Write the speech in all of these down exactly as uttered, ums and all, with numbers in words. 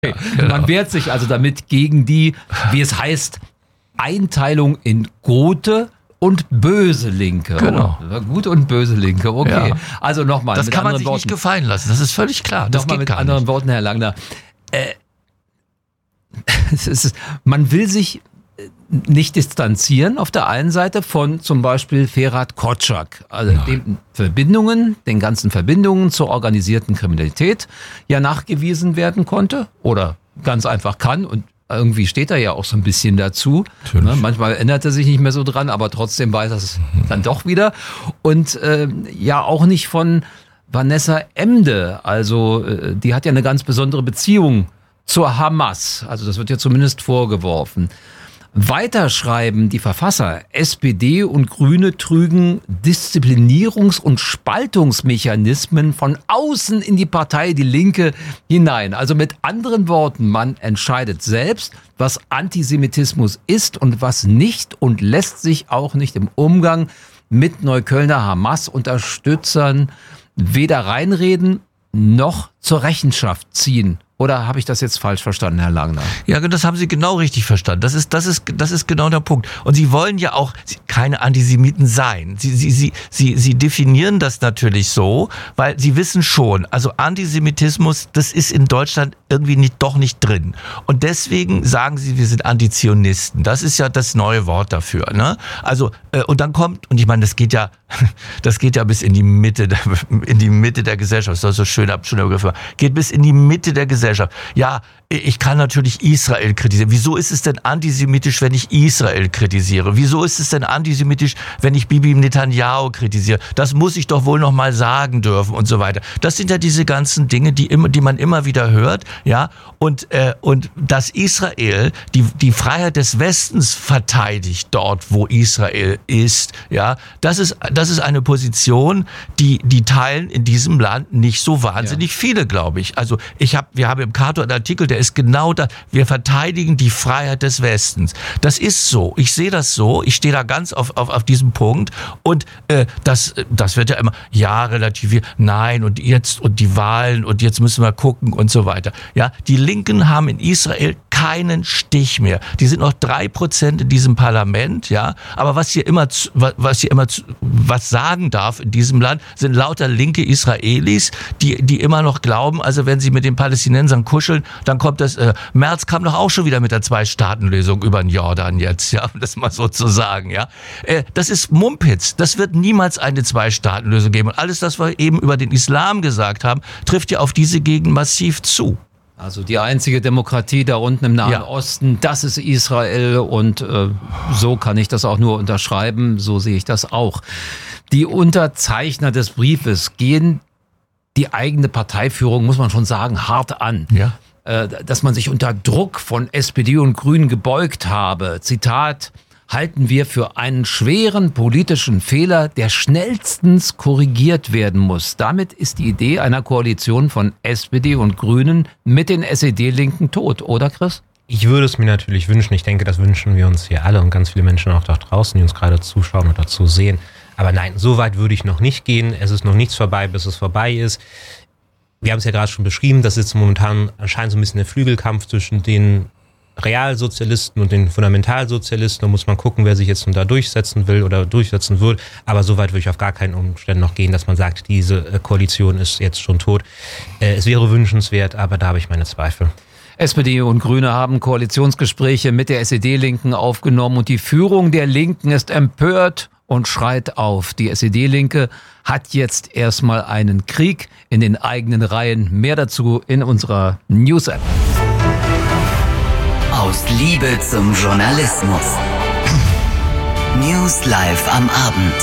Ja, genau. Man wehrt sich also damit gegen die, wie es heißt, Einteilung in gute und böse Linke. Genau. Oh, gute und böse Linke, okay. Ja. Also nochmal. Das kann man sich Worten. nicht gefallen lassen, das ist völlig klar. Das Nochmal geht mit gar anderen nicht. Worten, Herr Langner. Äh, es ist, man will sich nicht distanzieren auf der einen Seite von zum Beispiel Ferhat Kotschak, also den Verbindungen, den ganzen Verbindungen zur organisierten Kriminalität ja nachgewiesen werden konnte oder ganz einfach kann und irgendwie steht er ja auch so ein bisschen dazu. Ne? Manchmal ändert er sich nicht mehr so dran, aber trotzdem weiß er es mhm. dann doch wieder. Und äh, ja auch nicht von Vanessa Emde, also äh, die hat ja eine ganz besondere Beziehung zur Hamas, also das wird ja zumindest vorgeworfen. Weiter schreiben die Verfasser, S P D und Grüne trügen Disziplinierungs- und Spaltungsmechanismen von außen in die Partei Die Linke hinein. Also mit anderen Worten, man entscheidet selbst, was Antisemitismus ist und was nicht und lässt sich auch nicht im Umgang mit Neuköllner Hamas-Unterstützern weder reinreden noch zur Rechenschaft ziehen. Oder habe ich das jetzt falsch verstanden, Herr Langner? Ja, das haben Sie genau richtig verstanden. Das ist, das ist, das ist genau der Punkt. Und Sie wollen ja auch keine Antisemiten sein. Sie, Sie, Sie, Sie, Sie definieren das natürlich so, weil Sie wissen schon, also Antisemitismus, das ist in Deutschland irgendwie nicht, doch nicht drin. Und deswegen sagen Sie, wir sind Antizionisten. Das ist ja das neue Wort dafür, ne? Also, äh, und dann kommt, und ich meine, das geht ja, das geht ja bis in die Mitte, der, in die Mitte der Gesellschaft. Das ist so schön, schöner Begriff. Geht bis in die Mitte der Gesellschaft. Ja, ich kann natürlich Israel kritisieren. Wieso ist es denn antisemitisch, wenn ich Israel kritisiere? Wieso ist es denn antisemitisch, wenn ich Bibi Netanyahu kritisiere? Das muss ich doch wohl noch mal sagen dürfen und so weiter. Das sind ja diese ganzen Dinge, die immer, die man immer wieder hört, ja. Und äh, und dass Israel die die Freiheit des Westens verteidigt dort, wo Israel ist, ja, das ist das ist eine Position, die die teilen in diesem Land nicht so wahnsinnig ja. viele, glaube ich. Also ich habe wir haben im Cato einen Artikel, der ist genau da. Wir verteidigen die Freiheit des Westens. Das ist so. Ich sehe das so. Ich stehe da ganz auf, auf, auf diesem Punkt. Und äh, das, das wird ja immer, ja, relativiert. Nein, und jetzt, und die Wahlen, und jetzt müssen wir gucken und so weiter. Ja, die Linken haben in Israel keinen Stich mehr. Die sind noch drei Prozent in diesem Parlament, ja. Aber was hier immer, was hier immer, was sagen darf in diesem Land, sind lauter linke Israelis, die, die immer noch glauben, also wenn sie mit den Palästinensern kuscheln, dann kommt das, äh, Merz kam doch auch schon wieder mit der Zwei-Staaten-Lösung über den Jordan jetzt, ja, um das mal so zu sagen, ja. Äh, das ist Mumpitz. Das wird niemals eine Zwei-Staaten-Lösung geben. Und alles, das wir eben über den Islam gesagt haben, trifft ja auf diese Gegend massiv zu. Also die einzige Demokratie da unten im Nahen ja. Osten, das ist Israel und äh, so kann ich das auch nur unterschreiben, so sehe ich das auch. Die Unterzeichner des Briefes gehen die eigene Parteiführung, muss man schon sagen, hart an. Ja. Äh, dass man sich unter Druck von S P D und Grünen gebeugt habe. Zitat, halten wir für einen schweren politischen Fehler, der schnellstens korrigiert werden muss. Damit ist die Idee einer Koalition von S P D und Grünen mit den S E D-Linken tot, oder Chris? Ich würde es mir natürlich wünschen. Ich denke, das wünschen wir uns hier alle und ganz viele Menschen auch da draußen, die uns gerade zuschauen oder zusehen. Aber nein, so weit würde ich noch nicht gehen. Es ist noch nichts vorbei, bis es vorbei ist. Wir haben es ja gerade schon beschrieben, dass jetzt momentan anscheinend so ein bisschen der Flügelkampf zwischen den Realsozialisten und den Fundamentalsozialisten. Da muss man gucken, wer sich jetzt nun da durchsetzen will oder durchsetzen wird. Aber so weit würde ich auf gar keinen Umständen noch gehen, dass man sagt, diese Koalition ist jetzt schon tot. Es wäre wünschenswert, aber da habe ich meine Zweifel. S P D und Grüne haben Koalitionsgespräche mit der S E D-Linken aufgenommen und die Führung der Linken ist empört und schreit auf. Die S E D-Linke hat jetzt erstmal einen Krieg in den eigenen Reihen. Mehr dazu in unserer News-App. Aus Liebe zum Journalismus. News live am Abend.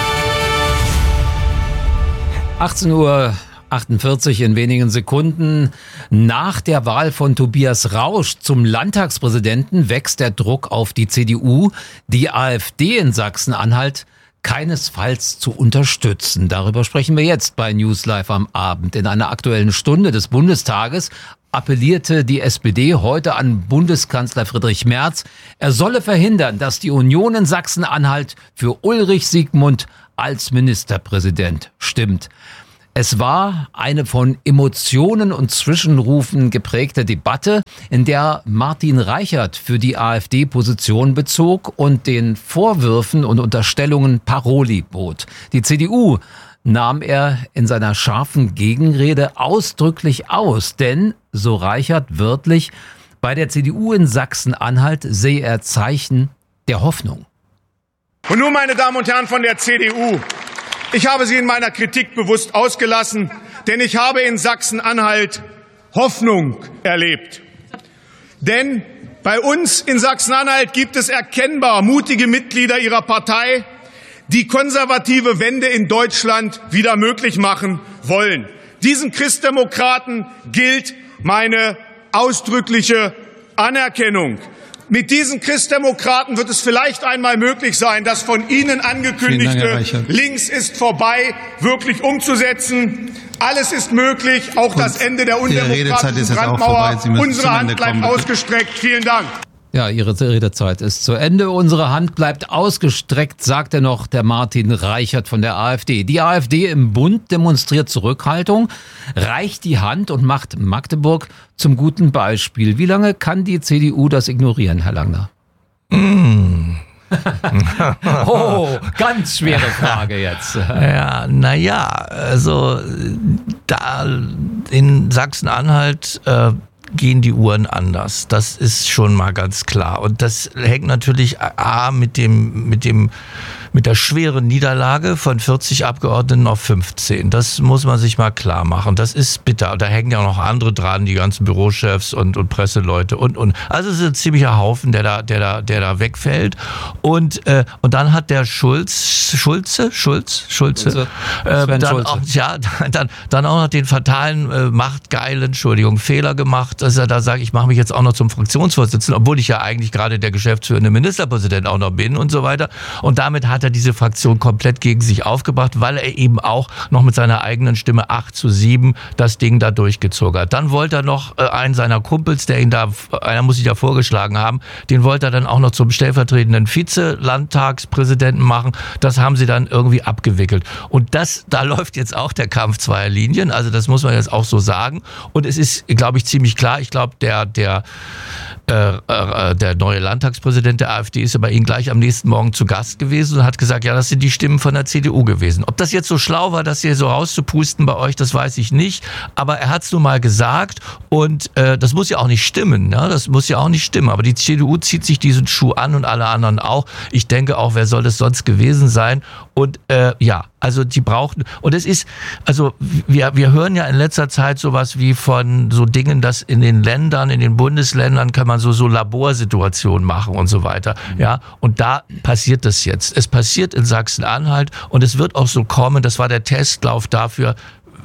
achtzehn Uhr achtundvierzig in wenigen Sekunden. Nach der Wahl von Tobias Rausch zum Landtagspräsidenten wächst der Druck auf die C D U, die AfD in Sachsen-Anhalt keinesfalls zu unterstützen. Darüber sprechen wir jetzt bei News Live am Abend. In einer aktuellen Stunde des Bundestages appellierte die S P D heute an Bundeskanzler Friedrich Merz, er solle verhindern, dass die Union in Sachsen-Anhalt für Ulrich Siegmund als Ministerpräsident stimmt. Es war eine von Emotionen und Zwischenrufen geprägte Debatte, in der Martin Reichert für die AfD Position bezog und den Vorwürfen und Unterstellungen Paroli bot. Die C D U nahm er in seiner scharfen Gegenrede ausdrücklich aus, denn, so Reichert wörtlich, bei der C D U in Sachsen-Anhalt sehe er Zeichen der Hoffnung. Und nun, meine Damen und Herren von der C D U, ich habe Sie in meiner Kritik bewusst ausgelassen, denn ich habe in Sachsen-Anhalt Hoffnung erlebt. Denn bei uns in Sachsen-Anhalt gibt es erkennbar mutige Mitglieder Ihrer Partei, die konservative Wende in Deutschland wieder möglich machen wollen. Diesen Christdemokraten gilt meine ausdrückliche Anerkennung. Mit diesen Christdemokraten wird es vielleicht einmal möglich sein, das von Ihnen angekündigte Links ist vorbei wirklich umzusetzen. Alles ist möglich, auch das Ende der undemokratischen Brandmauer. Unsere Hand bleibt ausgestreckt. Vielen Dank. Ja, Ihre Redezeit ist zu Ende. Unsere Hand bleibt ausgestreckt, sagte noch der Martin Reichert von der AfD. Die AfD im Bund demonstriert Zurückhaltung, reicht die Hand und macht Magdeburg zum guten Beispiel. Wie lange kann die C D U das ignorieren, Herr Langner? Mm. Oh, ganz schwere Frage jetzt. Ja, naja, also da in Sachsen-Anhalt äh, gehen die Uhren anders. Das ist schon mal ganz klar. Und das hängt natürlich A mit dem, mit dem, mit der schweren Niederlage von vierzig Abgeordneten auf fünfzehn. Das muss man sich mal klar machen. Das ist bitter. Da hängen ja noch andere dran, die ganzen Bürochefs und, und Presseleute und, und. Also es ist ein ziemlicher Haufen, der da, der da, der da wegfällt. Und, äh, und dann hat der Schulz, Schulze, Schulz, Schulze, äh, dann Schulze. auch, ja, dann, dann auch noch den fatalen, äh, machtgeilen, Entschuldigung, Fehler gemacht, dass er da sagt, ich mache mich jetzt auch noch zum Fraktionsvorsitzenden, obwohl ich ja eigentlich gerade der geschäftsführende Ministerpräsident auch noch bin und so weiter. Und damit hat er diese Fraktion komplett gegen sich aufgebracht, weil er eben auch noch mit seiner eigenen Stimme acht zu sieben das Ding da durchgezogen hat. Dann wollte er noch äh, einen seiner Kumpels, der ihn da, einer muss ich ja vorgeschlagen haben, den wollte er dann auch noch zum stellvertretenden Vize-Landtagspräsidenten machen. Das haben sie dann irgendwie abgewickelt. Und das, da läuft jetzt auch der Kampf zweier Linien. Also das muss man jetzt auch so sagen. Und es ist, glaube ich, ziemlich klar. Ich glaube, der, der, äh, äh, der neue Landtagspräsident der AfD ist ja bei Ihnen gleich am nächsten Morgen zu Gast gewesen und hat gesagt, ja, das sind die Stimmen von der C D U gewesen. Ob das jetzt so schlau war, das hier so rauszupusten bei euch, das weiß ich nicht. Aber er hat es nun mal gesagt und äh, das muss ja auch nicht stimmen. Ne? Das muss ja auch nicht stimmen. Aber die C D U zieht sich diesen Schuh an und alle anderen auch. Ich denke auch, wer soll das sonst gewesen sein? Und äh, ja, also die brauchten, und es ist, also wir, wir hören ja in letzter Zeit sowas wie von so Dingen, dass in den Ländern, in den Bundesländern kann man so, so Laborsituationen machen und so weiter. Ja, und da passiert das jetzt. Es passiert in Sachsen-Anhalt und es wird auch so kommen, das war der Testlauf dafür,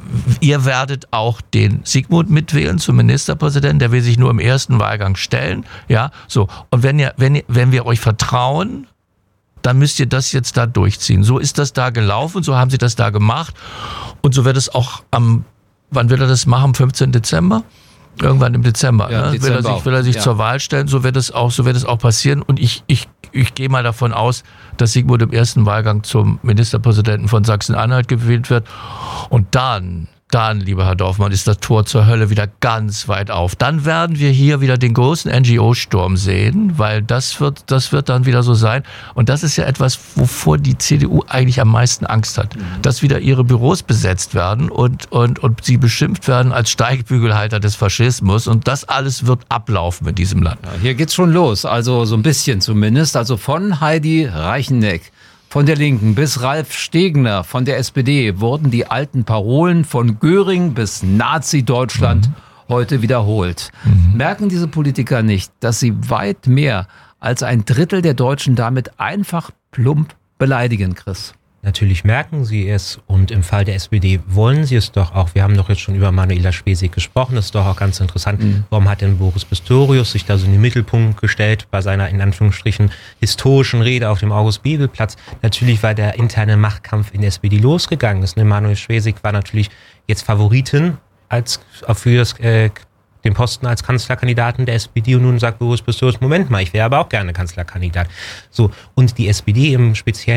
ihr werdet auch den Sigmund mitwählen zum Ministerpräsidenten, der will sich nur im ersten Wahlgang stellen. Ja, so. Und wenn ihr, wenn ihr, wenn wir euch vertrauen, dann müsst ihr das jetzt da durchziehen. So ist das da gelaufen, so haben sie das da gemacht und so wird es auch am, wann will er das machen? Am fünfzehnten Dezember? Irgendwann im Dezember, ja, ne? Dezember will er sich, will er sich ja. zur Wahl stellen, so wird es auch, so wird es auch passieren und ich, ich, ich gehe mal davon aus, dass Sigmund im ersten Wahlgang zum Ministerpräsidenten von Sachsen-Anhalt gewählt wird und dann Dann, lieber Herr Dorfmann, ist das Tor zur Hölle wieder ganz weit auf. Dann werden wir hier wieder den großen N G O-Sturm sehen, weil das wird, das wird dann wieder so sein. Und das ist ja etwas, wovor die C D U eigentlich am meisten Angst hat. Dass wieder ihre Büros besetzt werden und, und, und sie beschimpft werden als Steigbügelhalter des Faschismus. Und das alles wird ablaufen in diesem Land. Ja, hier geht's schon los, also so ein bisschen zumindest. Also von Heidi Reicheneck von der Linken bis Ralf Stegner von der S P D wurden die alten Parolen von Göring bis Nazi-Deutschland mhm. heute wiederholt. Mhm. Merken diese Politiker nicht, dass sie weit mehr als ein Drittel der Deutschen damit einfach plump beleidigen, Chris? Natürlich merken sie es und im Fall der S P D wollen sie es doch auch. Wir haben doch jetzt schon über Manuela Schwesig gesprochen. Das ist doch auch ganz interessant. Mhm. Warum hat denn Boris Pistorius sich da so in den Mittelpunkt gestellt bei seiner in Anführungsstrichen historischen Rede auf dem August-Bebel-Platz? Natürlich, weil der interne Machtkampf in der S P D losgegangen ist. Manuela Schwesig war natürlich jetzt Favoritin als, für das, äh, den Posten als Kanzlerkandidaten der S P D und nun sagt Boris Pistorius, Moment mal, ich wäre aber auch gerne Kanzlerkandidat. So, und die S P D im Speziellen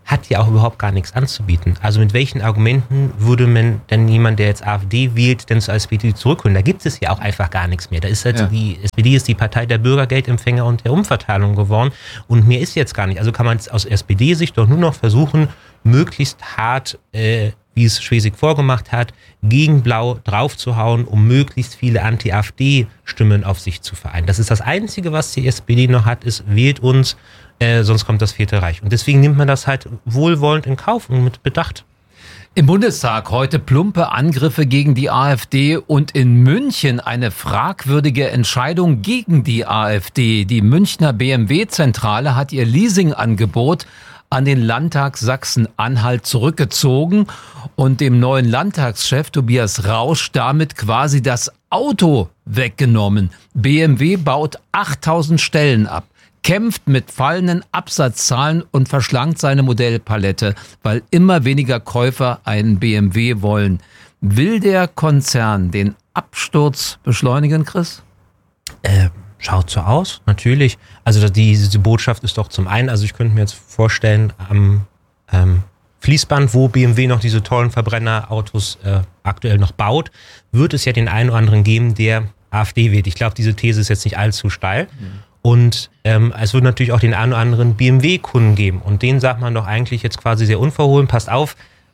hat ja auch überhaupt gar nichts anzubieten. Also mit welchen Argumenten würde man denn jemand, der jetzt AfD wählt, denn zur S P D zurückholen? Da gibt es ja auch einfach gar nichts mehr. Da ist halt ja. die S P D ist die Partei der Bürgergeldempfänger und der Umverteilung geworden und mehr ist jetzt gar nicht. Also kann man aus S P D-Sicht doch nur noch versuchen, möglichst hart, äh, wie es Schwesig vorgemacht hat, gegen Blau draufzuhauen, um möglichst viele Anti-AfD-Stimmen auf sich zu vereinen. Das ist das Einzige, was die S P D noch hat, ist, wählt uns, äh, sonst kommt das Vierte Reich. Und deswegen nimmt man das halt wohlwollend in Kauf und mit Bedacht. Im Bundestag heute plumpe Angriffe gegen die AfD und in München eine fragwürdige Entscheidung gegen die AfD. Die Münchner B M W-Zentrale hat ihr Leasingangebot an den Landtag Sachsen-Anhalt zurückgezogen und dem neuen Landtagschef Tobias Rausch damit quasi das Auto weggenommen. B M W baut achttausend Stellen ab, kämpft mit fallenden Absatzzahlen und verschlankt seine Modellpalette, weil immer weniger Käufer einen B M W wollen. Will der Konzern den Absturz beschleunigen, Chris? Äh, schaut so aus, natürlich. Also die, diese Botschaft ist doch zum einen, also ich könnte mir jetzt vorstellen, am ähm, Fließband, wo B M W noch diese tollen Verbrennerautos äh, aktuell noch baut, wird es ja den einen oder anderen geben, der AfD wählt. Ich glaube, diese These ist jetzt nicht allzu steil. Mhm. Und ähm, es wird natürlich auch den einen oder anderen B M W-Kunden geben. Und denen sagt man doch eigentlich jetzt quasi sehr unverhohlen, passt auf,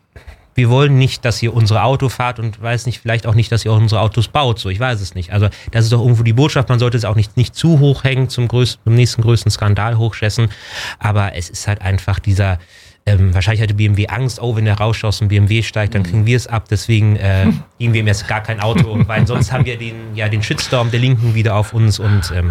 wir wollen nicht, dass ihr unsere Auto fahrt und weiß nicht, vielleicht auch nicht, dass ihr auch unsere Autos baut. So, ich weiß es nicht. Also das ist doch irgendwo die Botschaft. Man sollte es auch nicht, nicht zu hoch hängen, zum, größten, zum nächsten größten Skandal hochschessen. Aber es ist halt einfach dieser, ähm, wahrscheinlich hatte B M W Angst, oh, wenn der Rausch aus dem B M W steigt, dann kriegen wir es ab. Deswegen äh, geben wir ihm jetzt gar kein Auto, weil sonst haben wir den, ja, den Shitstorm der Linken wieder auf uns und ähm,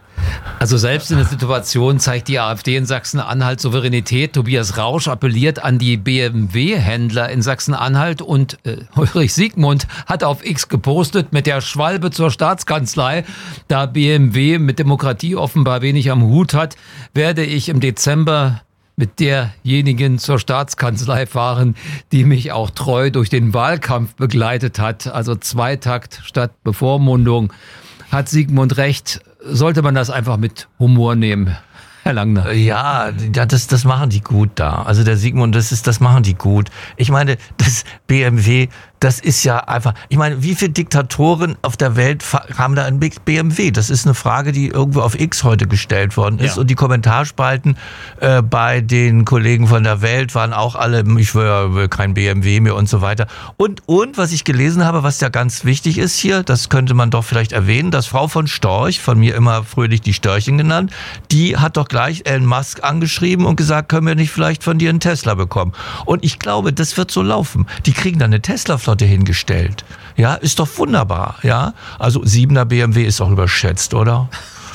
Also selbst in der Situation zeigt die AfD in Sachsen-Anhalt Souveränität. Tobias Rausch appelliert an die B M W-Händler in Sachsen-Anhalt und äh, Ulrich Siegmund hat auf X gepostet mit der Schwalbe zur Staatskanzlei. Da B M W mit Demokratie offenbar wenig am Hut hat, werde ich im Dezember mit derjenigen zur Staatskanzlei fahren, die mich auch treu durch den Wahlkampf begleitet hat. Also Zweitakt statt Bevormundung. Hat Siegmund recht? Sollte man das einfach mit Humor nehmen, Herr Langner? Ja, ja, das, das machen die gut da. Also der Siegmund, das ist, das machen die gut. Ich meine, das B M W, das ist ja einfach, ich meine, wie viele Diktatoren auf der Welt haben da ein B M W? Das ist eine Frage, die irgendwo auf X heute gestellt worden ist. Ja. Und die Kommentarspalten äh, bei den Kollegen von der Welt waren auch alle, ich will, will kein B M W mehr und so weiter. Und, und was ich gelesen habe, was ja ganz wichtig ist hier, das könnte man doch vielleicht erwähnen, dass Frau von Storch, von mir immer fröhlich die Störchen genannt, die hat doch gleich Elon Musk angeschrieben und gesagt, können wir nicht vielleicht von dir einen Tesla bekommen? Und ich glaube, das wird so laufen. Die kriegen dann eine Tesla-Flotte hingestellt. Ja, ist doch wunderbar, ja? Also siebener B M W ist doch überschätzt, oder?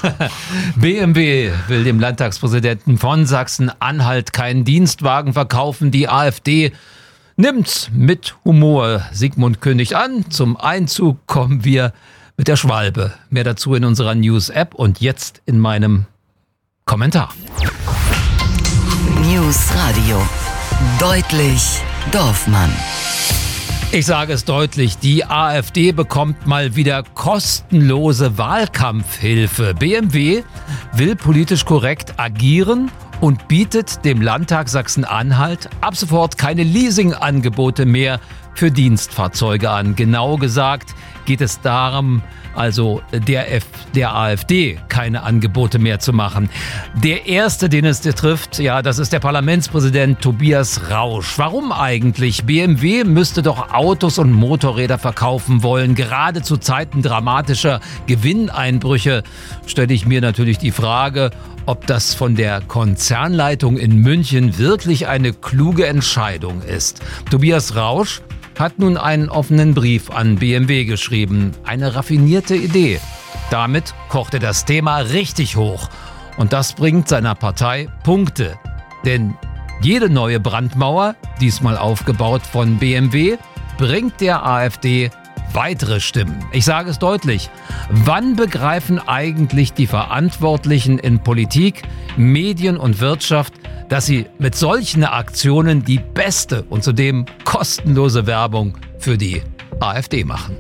B M W will dem Landtagspräsidenten von Sachsen-Anhalt keinen Dienstwagen verkaufen. Die AfD nimmt's mit Humor. Siegmund kündigt an. Zum Einzug kommen wir mit der Schwalbe. Mehr dazu in unserer News-App und jetzt in meinem Kommentar. News Radio. Deutlich Dorfmann. Ich sage es deutlich, die AfD bekommt mal wieder kostenlose Wahlkampfhilfe. B M W will politisch korrekt agieren und bietet dem Landtag Sachsen-Anhalt ab sofort keine Leasingangebote mehr für Dienstfahrzeuge an. Genau gesagt geht es darum, also der, F, der AfD keine Angebote mehr zu machen. Der erste, den es trifft, ja, das ist der Parlamentspräsident Tobias Rausch. Warum eigentlich? B M W müsste doch Autos und Motorräder verkaufen wollen. Gerade zu Zeiten dramatischer Gewinneinbrüche stelle ich mir natürlich die Frage, ob das von der Konzernleitung in München wirklich eine kluge Entscheidung ist. Tobias Rausch hat nun einen offenen Brief an B M W geschrieben. Eine raffinierte Idee. Damit kocht er das Thema richtig hoch. Und das bringt seiner Partei Punkte. Denn jede neue Brandmauer, diesmal aufgebaut von B M W, bringt der AfD weitere Stimmen. Ich sage es deutlich. Wann begreifen eigentlich die Verantwortlichen in Politik, Medien und Wirtschaft, dass sie mit solchen Aktionen die beste und zudem kostenlose Werbung für die AfD machen?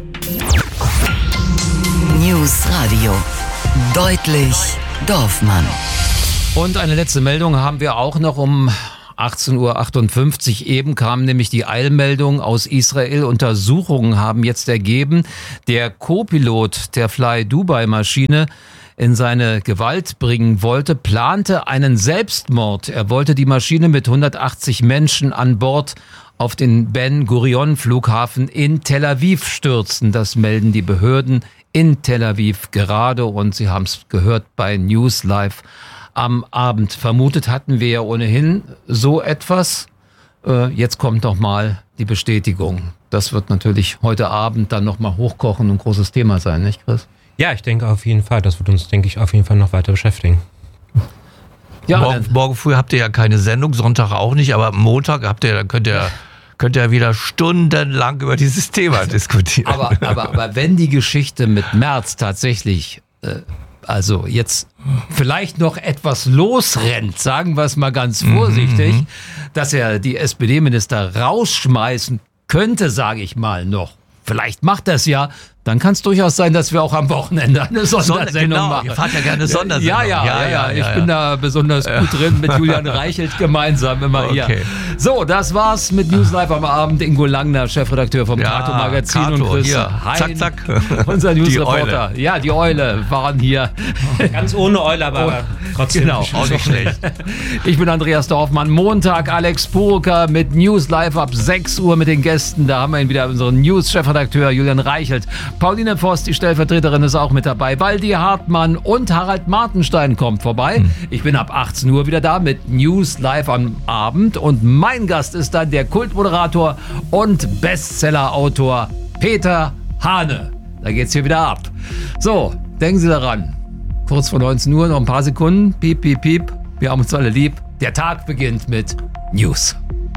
News Radio. Deutlich Dorfmann. Und eine letzte Meldung haben wir auch noch um achtzehn Uhr achtundfünfzig. Eben kam nämlich die Eilmeldung aus Israel. Untersuchungen haben jetzt ergeben, der Co-Pilot der Fly Dubai-Maschine in seine Gewalt bringen wollte, plante einen Selbstmord. Er wollte die Maschine mit hundertachtzig Menschen an Bord auf den Ben-Gurion-Flughafen in Tel Aviv stürzen. Das melden die Behörden in Tel Aviv gerade und Sie haben es gehört bei News Live am Abend. Vermutet hatten wir ja ohnehin so etwas. Äh, jetzt kommt noch mal die Bestätigung. Das wird natürlich heute Abend dann noch mal hochkochen und ein großes Thema sein, nicht Chris? Ja, ich denke auf jeden Fall. Das wird uns, denke ich, auf jeden Fall noch weiter beschäftigen. Ja, morgen, morgen früh habt ihr ja keine Sendung, Sonntag auch nicht, aber Montag habt ihr, dann könnt ihr, könnt ihr wieder stundenlang über dieses Thema diskutieren. Aber, aber, aber wenn die Geschichte mit Merz tatsächlich, äh, also jetzt vielleicht noch etwas losrennt, sagen wir es mal ganz vorsichtig, mhm. dass er die S P D-Minister rausschmeißen könnte, sage ich mal noch. Vielleicht macht er es ja. Dann kann es durchaus sein, dass wir auch am Wochenende eine Sondersendung genau, machen. Ihr fahrt ja gerne Sondersendung. Ja, ja, ja, ja, ja. Ich ja, ja. bin da besonders gut drin mit Julian Reichelt gemeinsam immer hier. Okay. So, das war's mit News Live am Abend. Ingo Langner, Chefredakteur vom ja, Kato Magazin Kato, und Chris hier. Hein, zack, zack. unser Newsreporter. Ja, die Eule waren hier. Ganz ohne Eule, aber oh, trotzdem. Genau, auch nicht schlecht. Ich bin Andreas Dorfmann. Montag Alex Burker mit News Live ab sechs Uhr mit den Gästen. Da haben wir ihn wieder, unseren News-Chefredakteur Julian Reichelt. Pauline Voss, die Stellvertreterin, ist auch mit dabei. Waldi Hartmann und Harald Martenstein kommt vorbei. Hm. Ich bin ab achtzehn Uhr wieder da mit News Live am Abend. Und mein Gast ist dann der Kultmoderator und Bestsellerautor Peter Hane. Da geht's hier wieder ab. So, denken Sie daran. Kurz vor neunzehn Uhr, noch ein paar Sekunden. Piep, piep, piep. Wir haben uns alle lieb. Der Tag beginnt mit News.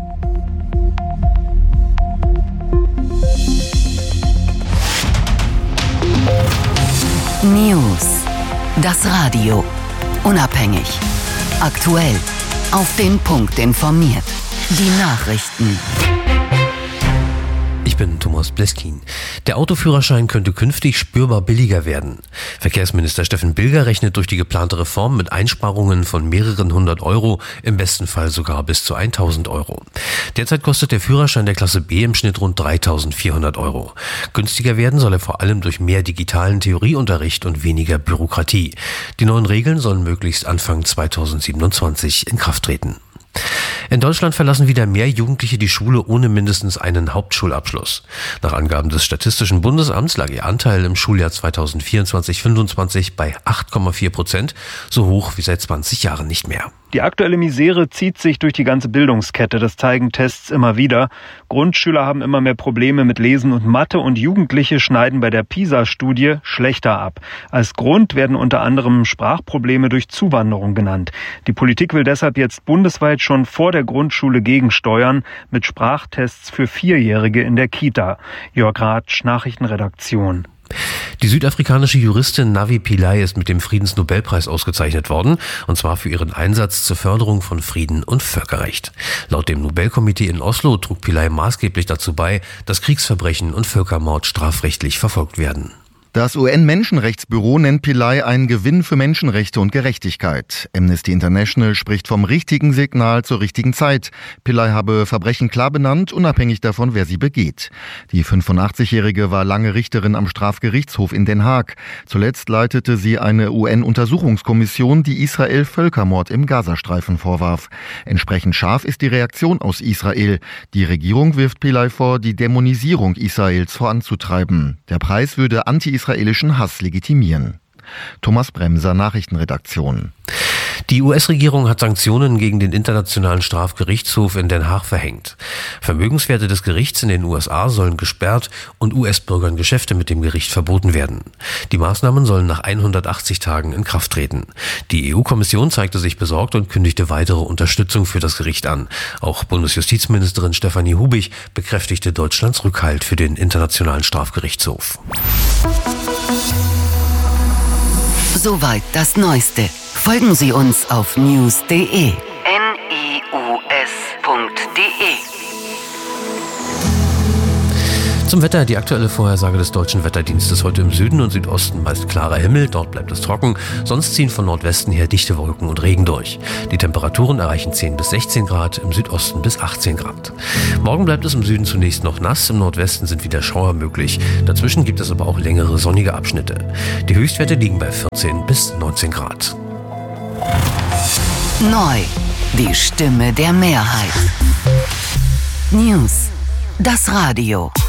News. Das Radio. Unabhängig. Aktuell. Auf den Punkt informiert. Die Nachrichten. Ich bin Thomas Bleskin. Der Autoführerschein könnte künftig spürbar billiger werden. Verkehrsminister Steffen Bilger rechnet durch die geplante Reform mit Einsparungen von mehreren hundert Euro, im besten Fall sogar bis zu tausend Euro. Derzeit kostet der Führerschein der Klasse B im Schnitt rund dreitausendvierhundert Euro. Günstiger werden soll er vor allem durch mehr digitalen Theorieunterricht und weniger Bürokratie. Die neuen Regeln sollen möglichst Anfang zweitausendsiebenundzwanzig in Kraft treten. In Deutschland verlassen wieder mehr Jugendliche die Schule ohne mindestens einen Hauptschulabschluss. Nach Angaben des Statistischen Bundesamts lag ihr Anteil im Schuljahr zweitausendvierundzwanzig fünfundzwanzig bei acht Komma vier Prozent, so hoch wie seit zwanzig Jahren nicht mehr. Die aktuelle Misere zieht sich durch die ganze Bildungskette, das zeigen Tests immer wieder. Grundschüler haben immer mehr Probleme mit Lesen und Mathe und Jugendliche schneiden bei der PISA-Studie schlechter ab. Als Grund werden unter anderem Sprachprobleme durch Zuwanderung genannt. Die Politik will deshalb jetzt bundesweit schon vor der Grundschule gegensteuern mit Sprachtests für Vierjährige in der Kita. Jörg Ratsch, Nachrichtenredaktion. Die südafrikanische Juristin Navi Pillay ist mit dem Friedensnobelpreis ausgezeichnet worden, und zwar für ihren Einsatz zur Förderung von Frieden und Völkerrecht. Laut dem Nobelkomitee in Oslo trug Pillay maßgeblich dazu bei, dass Kriegsverbrechen und Völkermord strafrechtlich verfolgt werden. Das U N-Menschenrechtsbüro nennt Pillay einen Gewinn für Menschenrechte und Gerechtigkeit. Amnesty International spricht vom richtigen Signal zur richtigen Zeit. Pillay habe Verbrechen klar benannt, unabhängig davon, wer sie begeht. Die fünfundachtzigjährige war lange Richterin am Strafgerichtshof in Den Haag. Zuletzt leitete sie eine U N-Untersuchungskommission, die Israel Völkermord im Gazastreifen vorwarf. Entsprechend scharf ist die Reaktion aus Israel. Die Regierung wirft Pillay vor, die Dämonisierung Israels voranzutreiben. Der Preis würde anti israelischen Hass legitimieren. Thomas Bremser, Nachrichtenredaktion. Die U S-Regierung hat Sanktionen gegen den Internationalen Strafgerichtshof in Den Haag verhängt. Vermögenswerte des Gerichts in den U S A sollen gesperrt und U S-Bürgern Geschäfte mit dem Gericht verboten werden. Die Maßnahmen sollen nach hundertachtzig Tagen in Kraft treten. Die E U-Kommission zeigte sich besorgt und kündigte weitere Unterstützung für das Gericht an. Auch Bundesjustizministerin Stefanie Hubig bekräftigte Deutschlands Rückhalt für den Internationalen Strafgerichtshof. Soweit das Neueste. Folgen Sie uns auf news punkt de. N I U S punkt de. Zum Wetter, die aktuelle Vorhersage des Deutschen Wetterdienstes. Heute im Süden und Südosten meist klarer Himmel, dort bleibt es trocken. Sonst ziehen von Nordwesten her dichte Wolken und Regen durch. Die Temperaturen erreichen zehn bis sechzehn Grad, im Südosten bis achtzehn Grad. Morgen bleibt es im Süden zunächst noch nass, im Nordwesten sind wieder Schauer möglich. Dazwischen gibt es aber auch längere sonnige Abschnitte. Die Höchstwerte liegen bei vierzehn bis neunzehn Grad. Neu, die Stimme der Mehrheit. News, das Radio.